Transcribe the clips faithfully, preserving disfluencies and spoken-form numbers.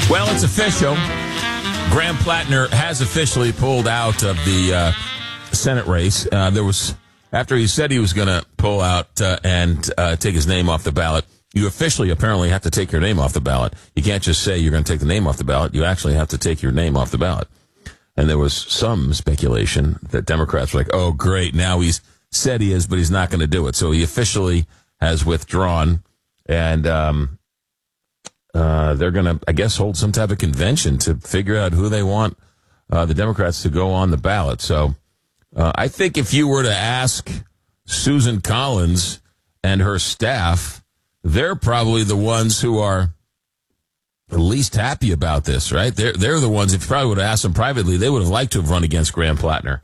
Well, it's official. Graham Plattner has officially pulled out of the uh, Senate race. Uh, there was, after he said he was going to pull out uh, and uh, take his name off the ballot, you officially apparently have to take your name off the ballot. You can't just say you're going to take the name off the ballot. You actually have to take your name off the ballot. And there was some speculation that Democrats were like, oh, great, now he's said he is, but he's not going to do it. So he officially has withdrawn, and um, uh, they're going to, I guess, hold some type of convention to figure out who they want uh, the Democrats to go on the ballot. So uh, I think if you were to ask Susan Collins and her staff, they're probably the ones who are the least happy about this, right? They're they're the ones, if you probably would have asked them privately, they would have liked to have run against Graham Plattner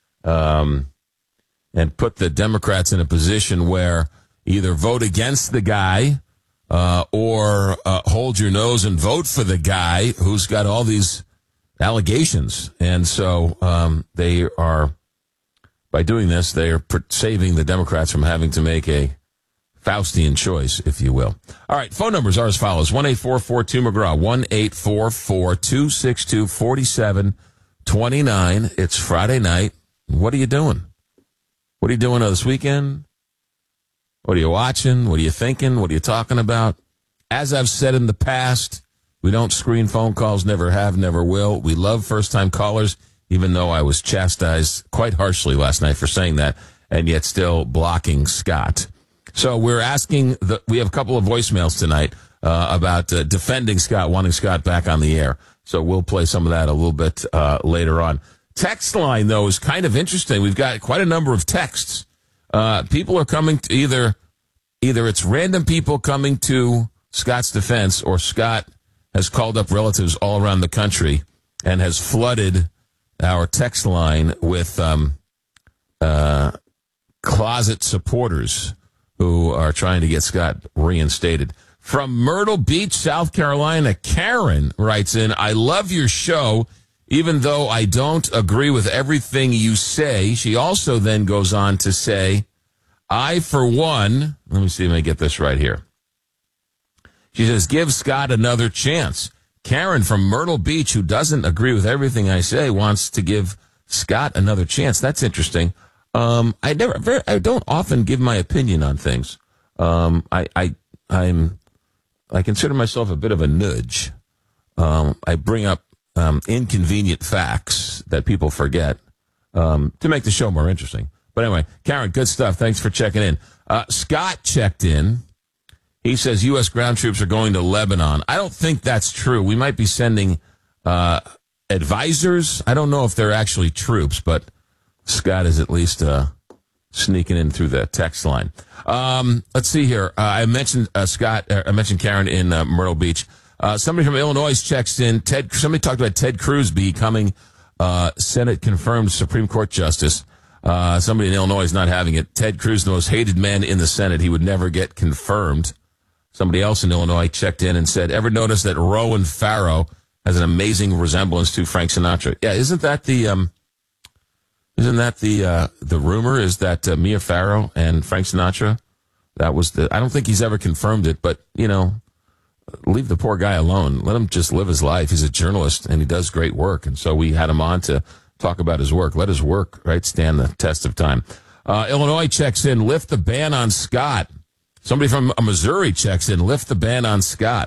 um, and put the Democrats in a position where either vote against the guy uh, or uh, hold your nose and vote for the guy who's got all these allegations. And so um, they are, by doing this, they are saving the Democrats from having to make a Faustian choice, if you will. All right, phone numbers are as follows. one eight four four two McGraw, one eight four four two six two four seven two nine. It's Friday night. What are you doing? What are you doing this weekend? What are you watching? What are you thinking? What are you talking about? As I've said in the past, we don't screen phone calls, never have, never will. We love first-time callers, even though I was chastised quite harshly last night for saying that, and yet still blocking Scott. So we're asking, the, we have a couple of voicemails tonight uh, about uh, defending Scott, wanting Scott back on the air. So we'll play some of that a little bit uh, later on. Text line, though, is kind of interesting. We've got quite a number of texts. Uh, people are coming to either, either it's random people coming to Scott's defense, or Scott has called up relatives all around the country and has flooded our text line with um, uh, closet supporters who are trying to get Scott reinstated. From Myrtle Beach, South Carolina, Karen writes in, I love your show, even though I don't agree with everything you say. She also then goes on to say, I, for one, let me see if I get this right here. She says, give Scott another chance. Karen from Myrtle Beach, who doesn't agree with everything I say, wants to give Scott another chance. That's interesting. Um, I never, very, I don't often give my opinion on things. Um, I, I, I'm, I consider myself a bit of a nudge. Um, I bring up, um, inconvenient facts that people forget, um, to make the show more interesting. But anyway, Karen, good stuff. Thanks for checking in. Uh, Scott checked in. He says U S ground troops are going to Lebanon. I don't think that's true. We might be sending, uh, advisors. I don't know if they're actually troops, but Scott is at least uh, sneaking in through the text line. Um, let's see here. Uh, I mentioned uh, Scott. Uh, I mentioned Karen in uh, Myrtle Beach. Uh, somebody from Illinois checks in. Ted. Somebody talked about Ted Cruz becoming uh, Senate confirmed Supreme Court justice. Uh, somebody in Illinois is not having it. Ted Cruz, the most hated man in the Senate. He would never get confirmed. Somebody else in Illinois checked in and said, "Ever notice that Rowan Farrow has an amazing resemblance to Frank Sinatra?" Yeah, isn't that the um, Isn't that the uh, the rumor? Is that uh, Mia Farrow and Frank Sinatra? That was the. I don't think he's ever confirmed it, but you know, leave the poor guy alone. Let him just live his life. He's a journalist and he does great work, and so we had him on to talk about his work. Let his work right stand the test of time. Uh, Illinois checks in. Lift the ban on Scott. Somebody from Missouri checks in. Lift the ban on Scott.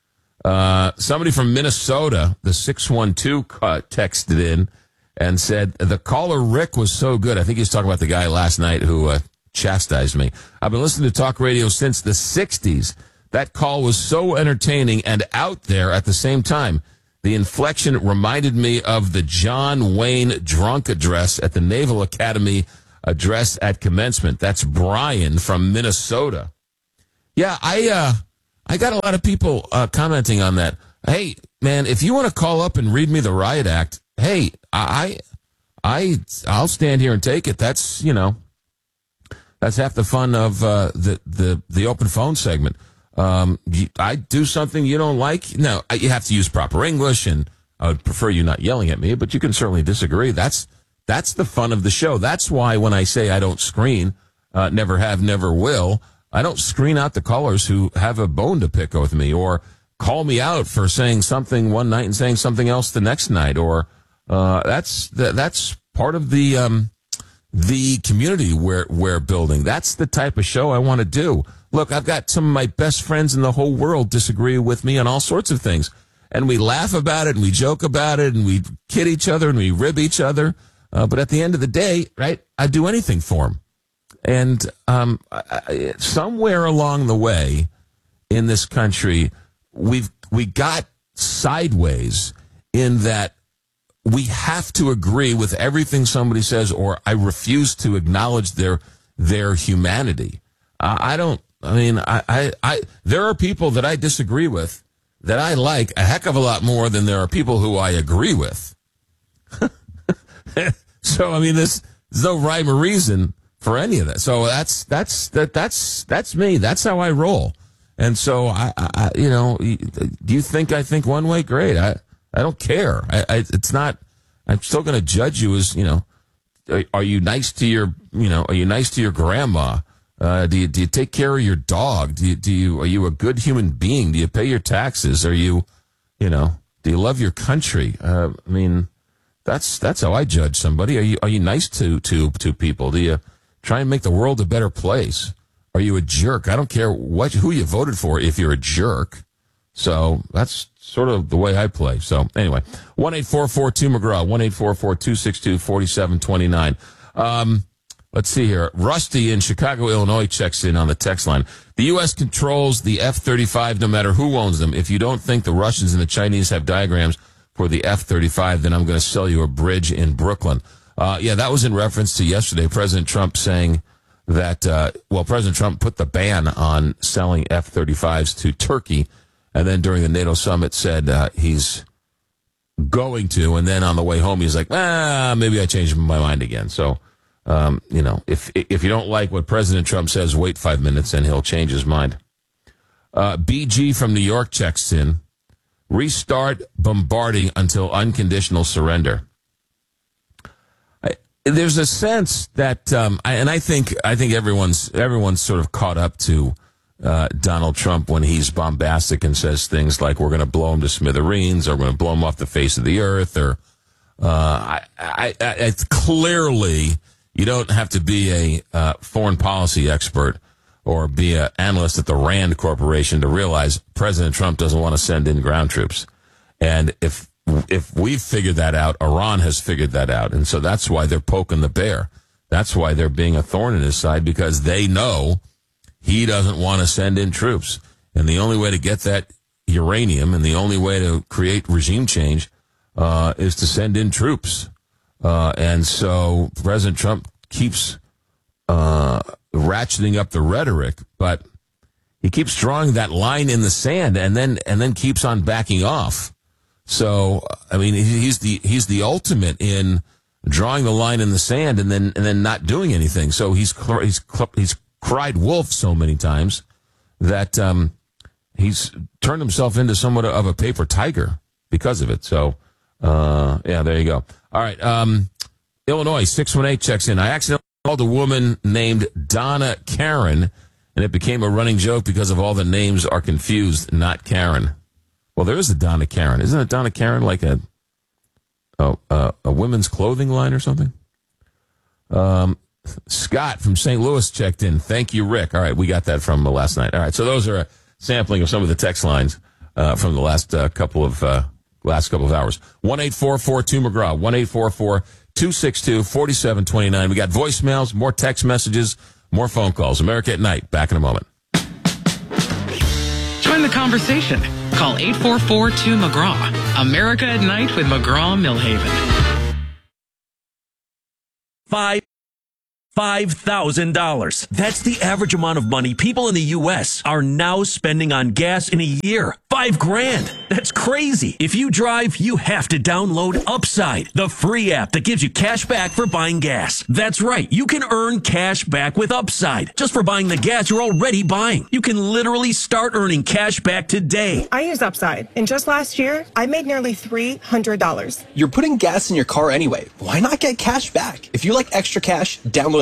Uh, somebody from Minnesota, the six one two uh, texted in and said, the caller Rick was so good. I think he was talking about the guy last night who uh, chastised me. I've been listening to talk radio since the sixties. That call was so entertaining and out there at the same time. The inflection reminded me of the John Wayne drunk address at the Naval Academy address at commencement. That's Brian from Minnesota. Yeah, I uh, I got a lot of people uh, commenting on that. Hey, man, if you want to call up and read me the riot act, hey, I, I, I'll stand here and take it. That's, you know, that's half the fun of uh, the, the, the open phone segment. Um, you, I do something you don't like. No, you have to use proper English, and I would prefer you not yelling at me, but you can certainly disagree. That's, that's the fun of the show. That's why when I say I don't screen, uh, never have, never will, I don't screen out the callers who have a bone to pick with me or call me out for saying something one night and saying something else the next night, or uh, that's that's part of the um, the community we're we're building. That's the type of show I want to do. Look, I've got some of my best friends in the whole world disagree with me on all sorts of things, and we laugh about it and we joke about it and we kid each other and we rib each other. Uh, but at the end of the day, right, I'd do anything for them. And um, I, somewhere along the way in this country, we've we got sideways in that we have to agree with everything somebody says, or I refuse to acknowledge their their humanity. Uh, I don't. I mean, I, I, I there are people that I disagree with that I like a heck of a lot more than there are people who I agree with. So I mean, there's, there's no rhyme or reason for any of that. So that's that's that that's that's me. That's how I roll. And so I, I you know, do you think I think one way? Great. I I don't care. I, I it's not. I'm still going to judge you as, you know, are, are you nice to your, you know, are you nice to your grandma? Uh, do you do you take care of your dog? Do you do you are you a good human being? Do you pay your taxes? Are you, you know, do you love your country? Uh, I mean, that's that's how I judge somebody. Are you are you nice to to to people? Do you try and make the world a better place? Are you a jerk? I don't care what who you voted for if you're a jerk. So that's sort of the way I play. So anyway, one eight four four two McGraw, one eight four four two six two four seven two nine. Um, let's see here. Rusty in Chicago, Illinois checks in on the text line. The U S controls the F thirty-five no matter who owns them. If you don't think the Russians and the Chinese have diagrams for the F thirty-five, then I'm going to sell you a bridge in Brooklyn. Uh, yeah, that was in reference to yesterday, President Trump saying that, uh, well, President Trump put the ban on selling F thirty-fives to Turkey. And then during the NATO summit said uh, he's going to, and then on the way home he's like, ah, maybe I changed my mind again. So, um, you know, if if you don't like what President Trump says, wait five minutes and he'll change his mind. Uh, B G from New York checks in. Restart bombarding until unconditional surrender. I, there's a sense that, um, I, and I think I think everyone's everyone's sort of caught up to Uh, Donald Trump when he's bombastic and says things like we're going to blow him to smithereens, or we're going to blow him off the face of the earth, or uh, I, I, I, it's clearly you don't have to be a uh, foreign policy expert or be an analyst at the Rand Corporation to realize President Trump doesn't want to send in ground troops. And if if we've figured that out, Iran has figured that out, and so that's why they're poking the bear. That's why they're being a thorn in his side, because they know he doesn't want to send in troops. And the only way to get that uranium and the only way to create regime change uh, is to send in troops. Uh, and so President Trump keeps uh, ratcheting up the rhetoric, but he keeps drawing that line in the sand and then and then keeps on backing off. So, I mean, he's the he's the ultimate in drawing the line in the sand and then and then not doing anything. So he's he's he's cried wolf so many times that um, he's turned himself into somewhat of a paper tiger because of it. So, uh, yeah, there you go. All right. Um, Illinois, six one eight checks in. I accidentally called a woman named Donna Karen, and it became a running joke because of all the names are confused, not Karen. Well, there is a Donna Karen. Isn't a Donna Karen like a, a, a, a women's clothing line or something? Um, Scott from Saint Louis checked in. Thank you, Rick. All right, we got that from uh, last night. All right, so those are a sampling of some of the text lines uh, from the last uh, couple of uh, last couple of hours. One eight four four two McGraw. One eight four four two six two four seven two nine. We got voicemails, more text messages, more phone calls. America at Night. Back in a moment. Join the conversation. Call eight four four two McGraw. America at Night with McGraw Millhaven. Five. five thousand dollars. That's the average amount of money people in the U S are now spending on gas in a year. Five grand. That's crazy. If you drive, you have to download Upside, the free app that gives you cash back for buying gas. That's right. You can earn cash back with Upside just for buying the gas you're already buying. You can literally start earning cash back today. I use Upside, and just last year, I made nearly three hundred dollars. You're putting gas in your car anyway. Why not get cash back? If you like extra cash, download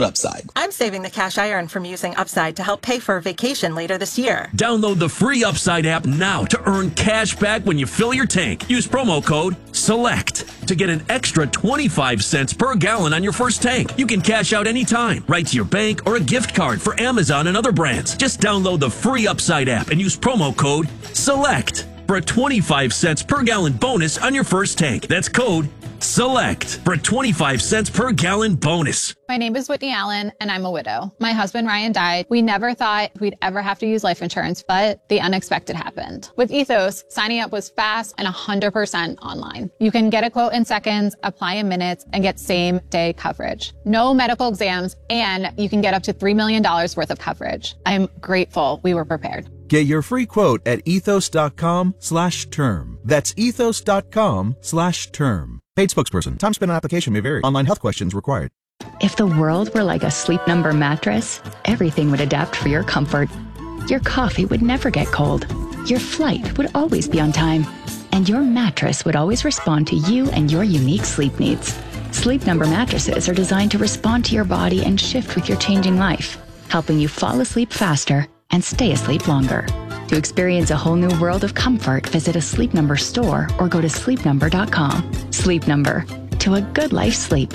Download Upside. I'm saving the cash I earn from using Upside to help pay for a vacation later this year. Download the free Upside app now to earn cash back when you fill your tank. Use promo code SELECT to get an extra twenty-five cents per gallon on your first tank. You can cash out anytime, right to your bank or a gift card for Amazon and other brands. Just download the free Upside app and use promo code SELECT for a twenty-five cents per gallon bonus on your first tank. That's code SELECT for a twenty-five cents per gallon bonus. My name is Whitney Allen, and I'm a widow. My husband, Ryan, died. We never thought we'd ever have to use life insurance, but the unexpected happened. With Ethos, signing up was fast and one hundred percent online. You can get a quote in seconds, apply in minutes, and get same-day coverage. No medical exams, and you can get up to three million dollars worth of coverage. I'm grateful we were prepared. Get your free quote at ethos.com slash term. That's ethos.com slash term. Paid spokesperson. Time spent on application may vary. Online health questions required. If the world were like a Sleep Number mattress, everything would adapt for your comfort. Your coffee would never get cold. Your flight would always be on time. And your mattress would always respond to you and your unique sleep needs. Sleep Number mattresses are designed to respond to your body and shift with your changing life, helping you fall asleep faster and stay asleep longer. To experience a whole new world of comfort, visit a Sleep Number store or go to sleep number dot com. Sleep Number. To a good life sleep.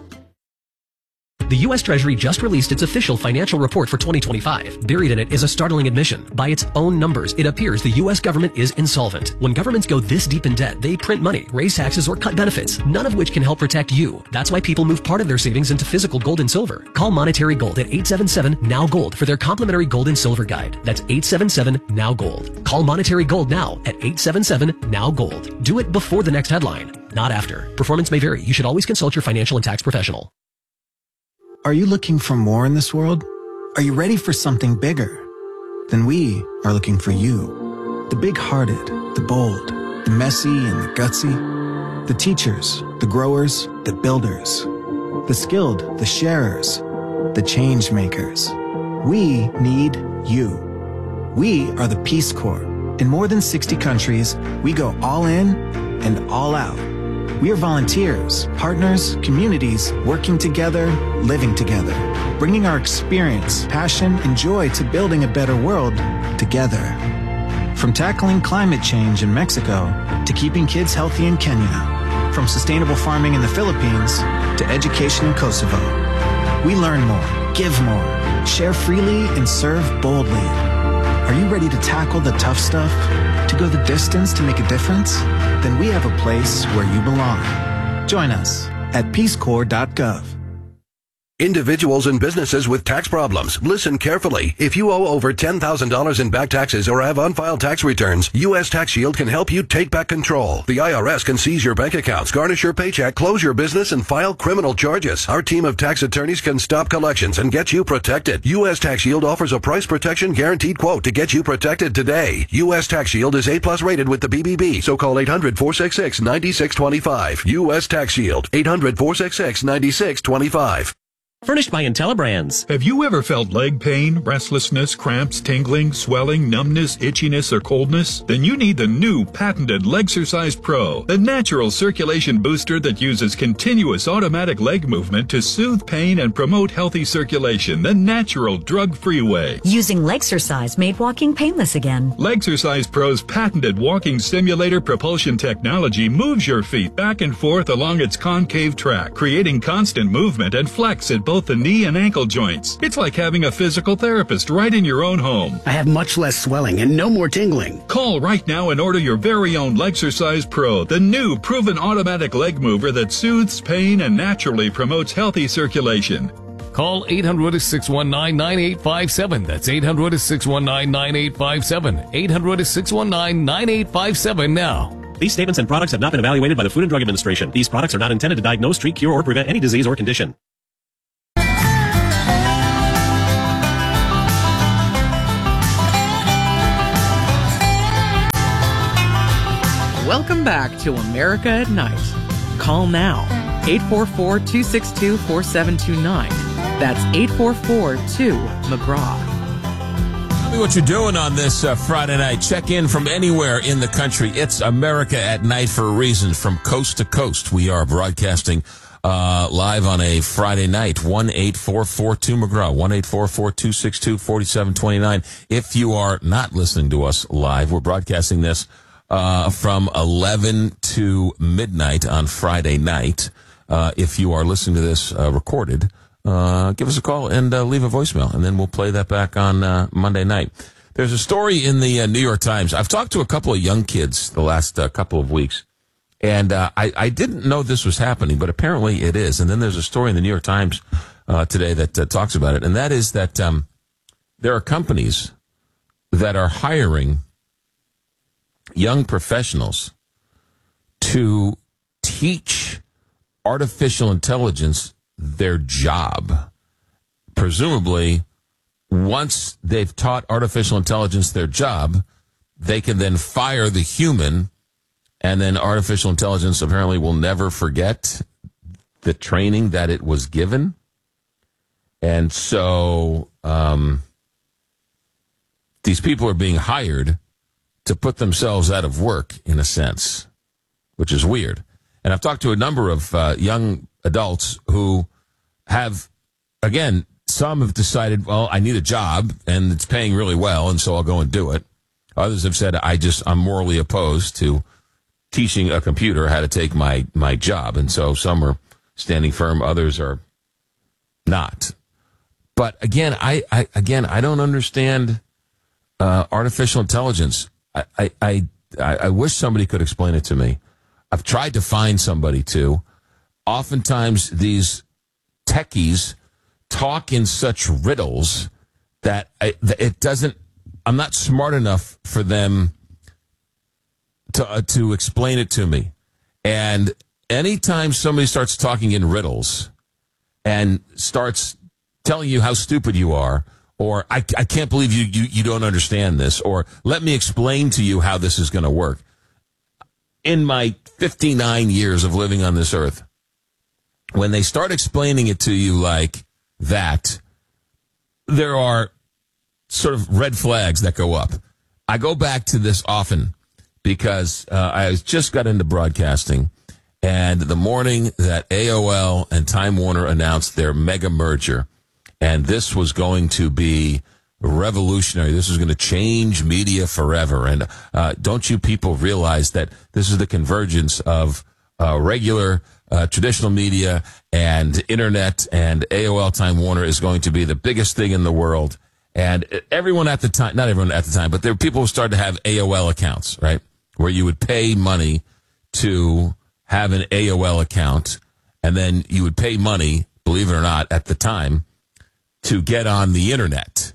The U S Treasury just released its official financial report for twenty twenty-five. Buried in it is a startling admission. By its own numbers, it appears the U S government is insolvent. When governments go this deep in debt, they print money, raise taxes, or cut benefits, none of which can help protect you. That's why people move part of their savings into physical gold and silver. Call Monetary Gold at eight seven seven, N O W, GOLD for their complimentary gold and silver guide. That's eight seven seven, N O W, GOLD. Call Monetary Gold now at eight seven seven, N O W, GOLD. Do it before the next headline, not after. Performance may vary. You should always consult your financial and tax professional. Are you looking for more in this world? Are you ready for something bigger? Then we are looking for you. The big-hearted, the bold, the messy and the gutsy. The teachers, the growers, the builders. The skilled, the sharers, the change makers. We need you. We are the Peace Corps. In more than sixty countries, we go all in and all out. We are volunteers, partners, communities, working together, living together, bringing our experience, passion, and joy to building a better world together. From tackling climate change in Mexico to keeping kids healthy in Kenya, from sustainable farming in the Philippines to education in Kosovo. We learn more, give more, share freely, and serve boldly. Are you ready to tackle the tough stuff? To go the distance to make a difference? Then we have a place where you belong. Join us at peace corps dot gov. Individuals and businesses with tax problems, listen carefully. If you owe over ten thousand dollars in back taxes or have unfiled tax returns, U S Tax Shield can help you take back control. The I R S can seize your bank accounts, garnish your paycheck, close your business, and file criminal charges. Our team of tax attorneys can stop collections and get you protected. U S Tax Shield offers a price protection guaranteed quote to get you protected today. U S Tax Shield is A plus rated with the B B B, so call eight hundred, four six six, nine six two five. U S Tax Shield, eight hundred, four six six, nine six two five. Furnished by IntelliBrands. Have you ever felt leg pain, restlessness, cramps, tingling, swelling, numbness, itchiness, or coldness? Then you need the new patented Legsercise Pro, the natural circulation booster that uses continuous automatic leg movement to soothe pain and promote healthy circulation the natural drug-free way. Using Legsercise made walking painless again. Legsercise Pro's patented walking simulator propulsion technology moves your feet back and forth along its concave track, creating constant movement and flex at both the knee and ankle joints. It's like having a physical therapist right in your own home. I have much less swelling and no more tingling. Call right now and order your very own Legsercise Pro, the new proven automatic leg mover that soothes pain and naturally promotes healthy circulation. Call eight hundred, six one nine, nine eight five seven. That's eight hundred, six one nine, nine eight five seven. eight hundred, six one nine, nine eight five seven now. These statements and products have not been evaluated by the Food and Drug Administration. These products are not intended to diagnose, treat, cure, or prevent any disease or condition. Welcome back to America at Night. Call now, eight four four, two six two, four seven two nine. That's eight four four, two, McGraw. Tell me what you're doing on this uh, Friday night. Check in from anywhere in the country. It's America at Night for a reason. From coast to coast, we are broadcasting uh, live on a Friday night. one eight four four two McGraw, one eight four four two six two four seven two nine. If you are not listening to us live, we're broadcasting this uh, from eleven to midnight on Friday night. Uh, if you are listening to this uh, recorded, uh, give us a call and uh, leave a voicemail, and then we'll play that back on uh, Monday night. There's a story in the uh, New York Times. I've talked to a couple of young kids the last uh, couple of weeks, and uh, I, I didn't know this was happening, but apparently it is. And then there's a story in the New York Times uh, today that uh, talks about it, and that is that um, there are companies that are hiring young professionals to teach artificial intelligence their job. Presumably, once they've taught artificial intelligence their job, they can then fire the human, and then artificial intelligence apparently will never forget the training that it was given. And so um, these people are being hired to put themselves out of work, in a sense, which is weird. And I've talked to a number of uh, young adults who have, again, some have decided, well, I need a job and it's paying really well, and so I'll go and do it. Others have said, I just, I'm morally opposed to teaching a computer how to take my, my job. And so some are standing firm, others are not. But again, I, I again, I don't understand uh, artificial intelligence. I, I, I, I wish somebody could explain it to me. I've tried to find somebody to. Oftentimes, these techies talk in such riddles that I, it doesn't, I'm not smart enough for them to, uh, to explain it to me. And anytime somebody starts talking in riddles and starts telling you how stupid you are, or I, I can't believe you, you, you don't understand this, or let me explain to you how this is going to work. In my fifty-nine years of living on this earth, when they start explaining it to you like that, there are sort of red flags that go up. I go back to this often because uh, I just got into broadcasting, and the morning that A O L and Time Warner announced their mega merger, and this was going to be revolutionary. This is going to change media forever. And uh, don't you people realize that this is the convergence of uh, regular uh, traditional media and internet, and A O L Time Warner is going to be the biggest thing in the world. And everyone at the time, not everyone at the time, but there were people who started to have A O L accounts, right? Where you would pay money to have an A O L account, and then you would pay money, believe it or not, at the time, to get on the internet.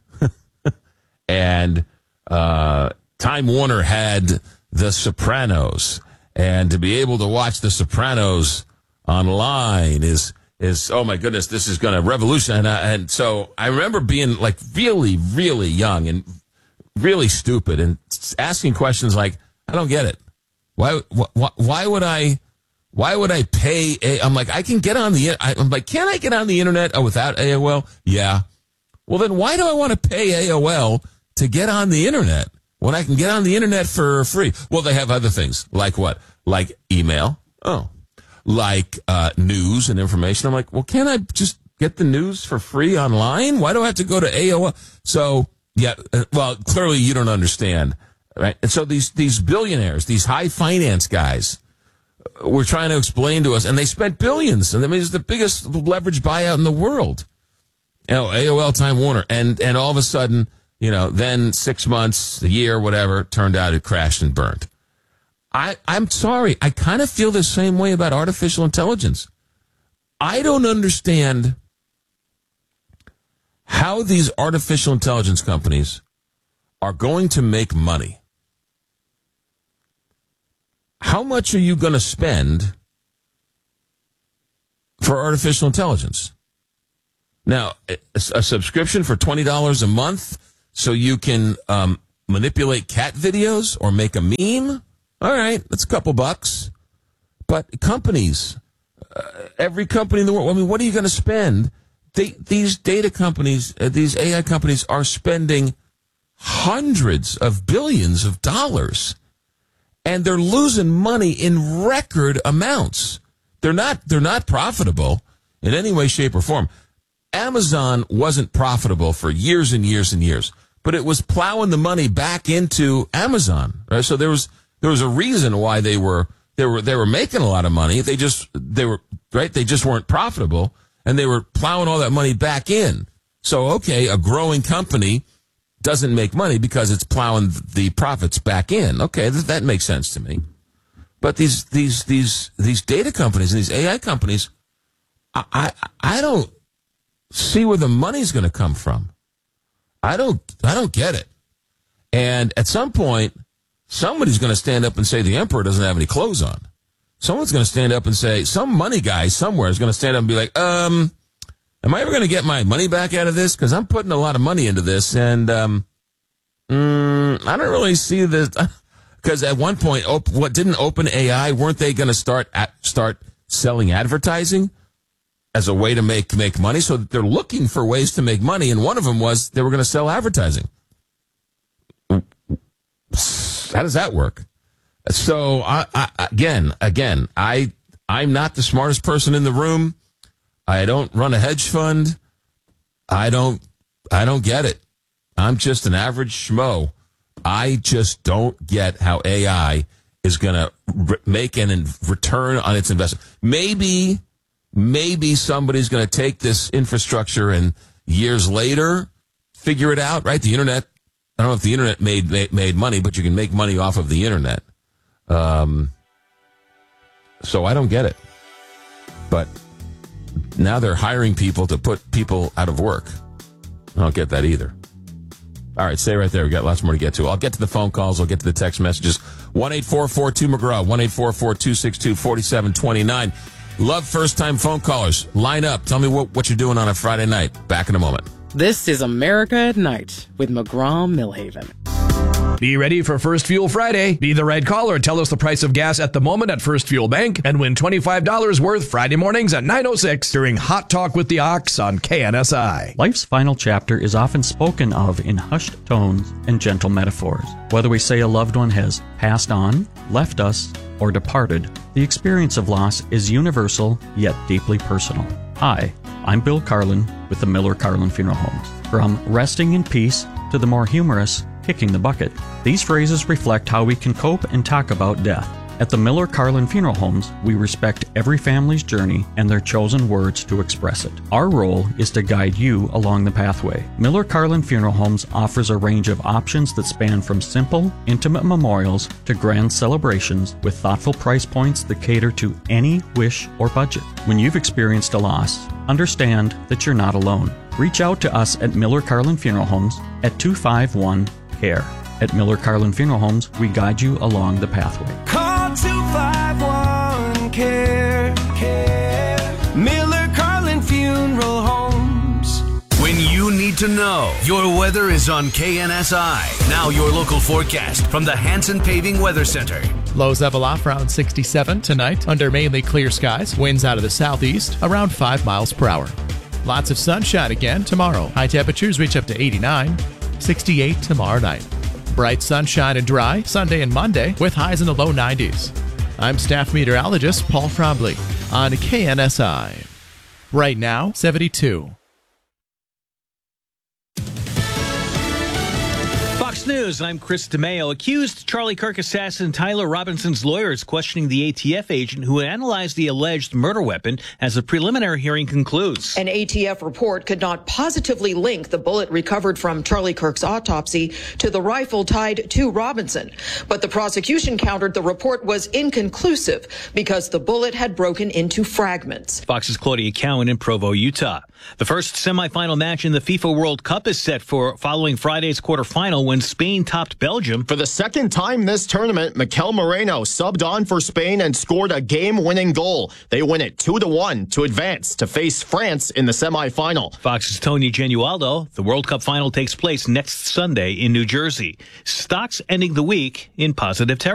And uh, Time Warner had The Sopranos, and to be able to watch The Sopranos online is is oh my goodness, this is going to revolutionize. And, uh, and so I remember being like really, really young and really stupid and asking questions like, I don't get it. Why? Why, why would I? Why would I pay? A, I'm like, I can get on the. I'm like, can I get on the internet oh, without A O L? Yeah. Well, then why do I want to pay A O L to get on the internet when I can get on the internet for free? Well, they have other things. Like what? Like email. Oh. Like uh, news and information. I'm like, well, can't I just get the news for free online? Why do I have to go to A O L? So, yeah, uh, well, clearly you don't understand, right? And so these, these billionaires, these high finance guys were trying to explain to us, and they spent billions. And I mean, it's the biggest leverage buyout in the world. You know, A O L, Time Warner. And, and all of a sudden, you know, then six months, a year, whatever, turned out it crashed and burned. I, I'm sorry. I kind of feel the same way about artificial intelligence. I don't understand how these artificial intelligence companies are going to make money. How much are you going to spend for artificial intelligence? Now, a, a subscription for twenty dollars a month so you can um, manipulate cat videos or make a meme? All right, that's a couple bucks. But companies, uh, every company in the world, I mean, what are you going to spend? They, these data companies, uh, these A I companies are spending hundreds of billions of dollars. And they're losing money in record amounts They're not, they're not profitable in any way, shape, or form. Amazon wasn't profitable for years and years and years, but it was plowing the money back into Amazon, right? So there was, there was a reason why they were, they were, they were making a lot of money. They just, they were, right? They just weren't profitable, and they were plowing all that money back in. So, okay, a growing company doesn't make money because it's plowing the profits back in. Okay, th- that makes sense to me. But these, these, these, these data companies and these A I companies, I, I, I don't see where the money's going to come from. I don't, I don't get it. And at some point, somebody's going to stand up and say the emperor doesn't have any clothes on. Someone's going to stand up and say, some money guy somewhere is going to stand up and be like, um, am I ever going to get my money back out of this? Because I'm putting a lot of money into this, and um, mm, I don't really see this. Because at one point, op- what didn't OpenAI, weren't they going to start at, start selling advertising as a way to make make money? So they're looking for ways to make money, and one of them was they were going to sell advertising. How does that work? So I, I, again, again, I I'm not the smartest person in the room. I don't run a hedge fund. I don't I don't get it. I'm just an average schmo. I just don't get how A I is going to re- make an in- return on its investment. Maybe, maybe somebody's going to take this infrastructure and years later figure it out, right? The internet, I don't know if the internet made made, made money, but you can make money off of the internet. Um, so I don't get it. But now they're hiring people to put people out of work. I don't get that either. All right, stay right there. We got lots more to get to. I'll get to the phone calls. I'll get to the text messages. one eight four four two McGraw, one eight four four two six two four seven two nine. Love first-time phone callers. Line up. Tell me what, what you're doing on a Friday night. Back in a moment. This is America at Night with McGraw-Millhaven. Be ready for First Fuel Friday. Be the right caller. Tell us the price of gas at the moment at First Fuel Bank and win twenty-five dollars worth Friday mornings at nine oh six during Hot Talk with the Ox on K N S I. Life's final chapter is often spoken of in hushed tones and gentle metaphors. Whether we say a loved one has passed on, left us, or departed, the experience of loss is universal yet deeply personal. Hi, I'm Bill Carlin with the Miller Carlin Funeral Homes. From resting in peace to the more humorous kicking the bucket, these phrases reflect how we can cope and talk about death. At the Miller Carlin Funeral Homes, we respect every family's journey and their chosen words to express it. Our role is to guide you along the pathway. Miller Carlin Funeral Homes offers a range of options that span from simple, intimate memorials to grand celebrations with thoughtful price points that cater to any wish or budget. When you've experienced a loss, understand that you're not alone. Reach out to us at Miller Carlin Funeral Homes at two five one care. At Miller Carlin Funeral Homes, we guide you along the pathway. Call two five one care. Care. Miller Carlin Funeral Homes. When you need to know, your weather is on K N S I. Now your local forecast from the Hanson Paving Weather Center. Lows level off around sixty-seven tonight under mainly clear skies. Winds out of the southeast around five miles per hour. Lots of sunshine again tomorrow. High temperatures reach up to eighty-nine. sixty-eight tomorrow night. Bright sunshine and dry Sunday and Monday with highs in the low nineties. I'm staff meteorologist Paul Trombley on K N S I. Right now, seventy-two. Fox News, I'm Chris DeMeo. Accused Charlie Kirk assassin Tyler Robinson's lawyers questioning the A T F agent who analyzed the alleged murder weapon as a preliminary hearing concludes. An A T F report could not positively link the bullet recovered from Charlie Kirk's autopsy to the rifle tied to Robinson. But the prosecution countered the report was inconclusive because the bullet had broken into fragments. Fox's Claudia Cowan in Provo, Utah. The first semifinal match in the FIFA World Cup is set for following Friday's quarterfinal when Spain topped Belgium. For the second time this tournament, Mikel Moreno subbed on for Spain and scored a game-winning goal. They win it two to one to advance to face France in the semifinal. Fox's Tony Genualdo. The World Cup final takes place next Sunday in New Jersey. Stocks ending the week in positive territory.